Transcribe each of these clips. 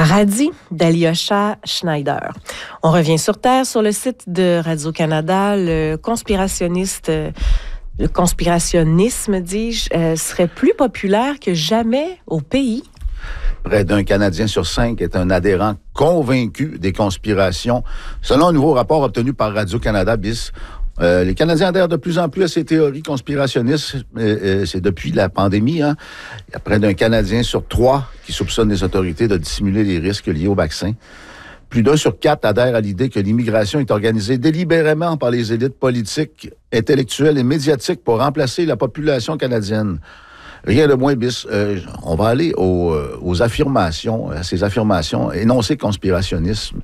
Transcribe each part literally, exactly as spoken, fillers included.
Paradis d'Alyosha Schneider. On revient sur Terre sur le site de Radio-Canada. Le conspirationniste, le conspirationnisme, dis-je, euh, serait plus populaire que jamais au pays. Près d'un Canadien sur cinq est un adhérent convaincu des conspirations. Selon un nouveau rapport obtenu par Radio-Canada B I S, Euh, les Canadiens adhèrent de plus en plus à ces théories conspirationnistes. Euh, euh, c'est depuis la pandémie. Hein. Il y a près d'un Canadien sur trois qui soupçonne les autorités de dissimuler les risques liés au vaccin. Plus d'un sur quatre adhère à l'idée que l'immigration est organisée délibérément par les élites politiques, intellectuelles et médiatiques pour remplacer la population canadienne. Rien de moins bis. Euh, on va aller aux, euh, aux affirmations, à ces affirmations, énoncées conspirationnisme.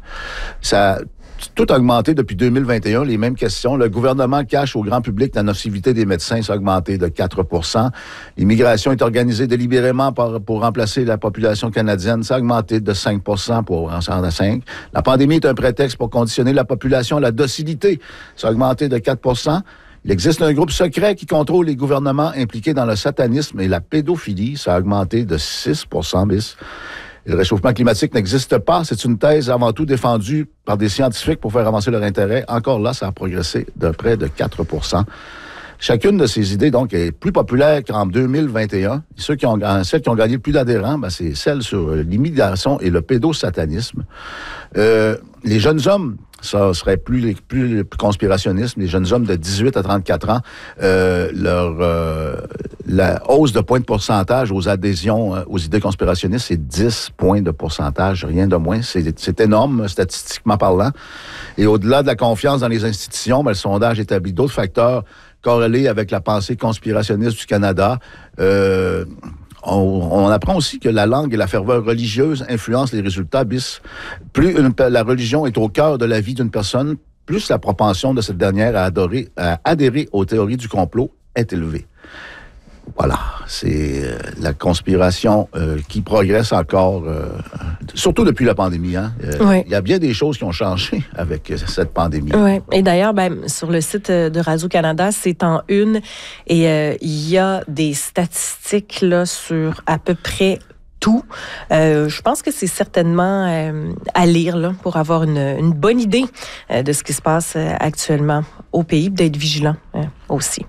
Ça tout a augmenté depuis deux mille vingt et un, les mêmes questions. Le gouvernement cache au grand public la nocivité des médecins, ça a augmenté de quatre pour cent. L'immigration est organisée délibérément par, pour remplacer la population canadienne, ça a augmenté de cinq pour cent pour en cinq pour cent. La pandémie est un prétexte pour conditionner la population à la docilité, ça a augmenté de quatre pour cent. Il existe un groupe secret qui contrôle les gouvernements impliqués dans le satanisme et la pédophilie, ça a augmenté de six pour cent bis. Le réchauffement climatique n'existe pas. C'est une thèse avant tout défendue par des scientifiques pour faire avancer leur intérêt. Encore là, ça a progressé de près de quatre pour cent. Chacune de ces idées, donc, est plus populaire qu'en deux mille vingt et un. Ceux qui ont, celles qui ont gagné le plus d'adhérents, ben, c'est celles sur l'immigration et le pédosatanisme. Euh, les jeunes hommes, ça serait plus, plus, plus conspirationnisme. Les jeunes hommes de dix-huit à trente-quatre ans, euh, leur euh, la hausse de points de pourcentage aux adhésions euh, aux idées conspirationnistes, c'est dix points de pourcentage, rien de moins. C'est, c'est énorme, statistiquement parlant. Et au-delà de la confiance dans les institutions, ben, le sondage établit d'autres facteurs corrélés avec la pensée conspirationniste du Canada. Euh, On, on apprend aussi que la langue et la ferveur religieuse influencent les résultats bis. Plus une, la religion est au cœur de la vie d'une personne, plus la propension de cette dernière à, adorer, à adhérer aux théories du complot est élevée. Voilà, c'est euh, la conspiration euh, qui progresse encore, euh, surtout depuis la pandémie. Hein. Euh, oui. Il y a bien des choses qui ont changé avec euh, cette pandémie. Oui, et d'ailleurs, ben, sur le site de Radio-Canada, c'est en une, et euh, il y a des statistiques là, sur à peu près tout. Euh, je pense que c'est certainement euh, à lire là, pour avoir une, une bonne idée euh, de ce qui se passe euh, actuellement au pays, d'être vigilant euh, aussi.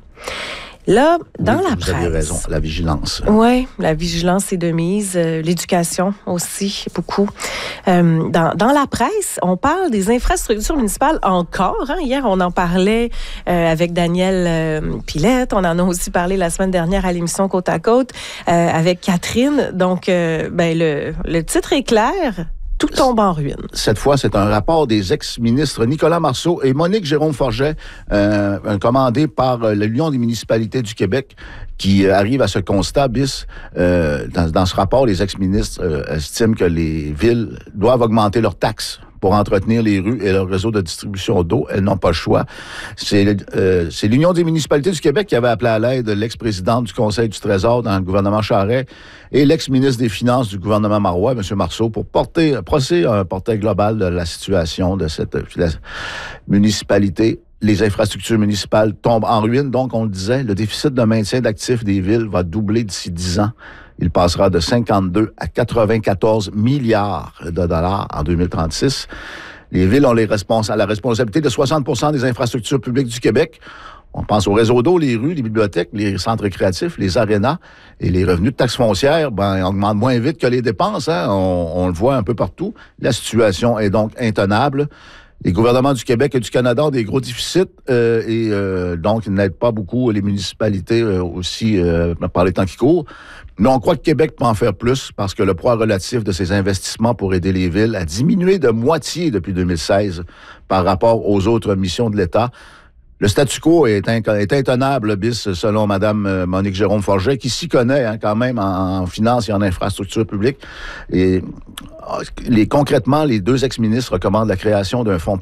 Là, dans oui, la vous presse... Vous avez raison, la vigilance. Oui, la vigilance est de mise, euh, l'éducation aussi, beaucoup. Euh, dans, dans la presse, on parle des infrastructures municipales encore. Hein? Hier, on en parlait euh, avec Daniel euh, Pilette. On en a aussi parlé la semaine dernière à l'émission Côte à Côte euh, avec Catherine. Donc, euh, ben le, le titre est clair. Tout tombe en ruine. Cette fois, c'est un rapport des ex-ministres Nicolas Marceau et Monique Jérôme-Forget, euh, commandé par l'Union des municipalités du Québec, qui arrive à ce constat bis. Euh, dans, dans ce rapport, les ex-ministres euh, estiment que les villes doivent augmenter leurs taxes pour entretenir les rues et leur réseau de distribution d'eau. Elles n'ont pas le choix. C'est, euh, c'est l'Union des municipalités du Québec qui avait appelé à l'aide l'ex-présidente du Conseil du Trésor dans le gouvernement Charest et l'ex-ministre des Finances du gouvernement Marois, M. Marceau, pour porter, procéder à un portrait global de la situation de cette la municipalité. Les infrastructures municipales tombent en ruine. Donc, on le disait, le déficit de maintien d'actifs des villes va doubler d'ici dix ans. Il passera de cinquante-deux à quatre-vingt-quatorze milliards de dollars en deux mille trente-six. Les villes ont les respons- la responsabilité de soixante pour cent des infrastructures publiques du Québec. On pense au réseau d'eau, les rues, les bibliothèques, les centres récréatifs, les arénas. Et les revenus de taxes foncières, ben, augmentent moins vite que les dépenses. Hein? On, on le voit un peu partout. La situation est donc intenable. Les gouvernements du Québec et du Canada ont des gros déficits euh, et euh, donc ils n'aident pas beaucoup les municipalités euh, aussi euh, par les temps qui courent. Mais on croit que Québec peut en faire plus parce que le poids relatif de ses investissements pour aider les villes a diminué de moitié depuis deux mille seize par rapport aux autres missions de l'État. Le statu quo est, inc- est intenable, bis, selon Mme Monique Jérôme-Forget, qui s'y connaît hein, quand même en, en finance et en infrastructure publique. Et les, concrètement, les deux ex-ministres recommandent la création d'un fonds